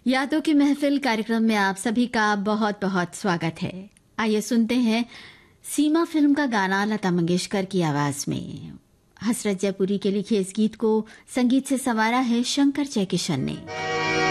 यादों की महफिल कार्यक्रम में आप सभी का बहुत बहुत स्वागत है। आइए सुनते हैं सीमा फिल्म का गाना लता मंगेशकर की आवाज में। हसरत जयपुरी के लिखे इस गीत को संगीत से संवारा है शंकर जयकिशन ने।